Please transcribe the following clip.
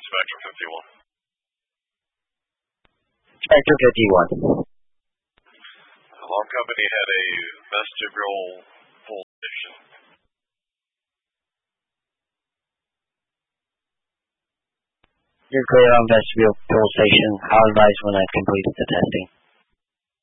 Spectrum 51. Spectrum 51. Alarm company had a vestibule pulsation. You're clear on vestibule pulsation. I'll advise when I've completed the testing.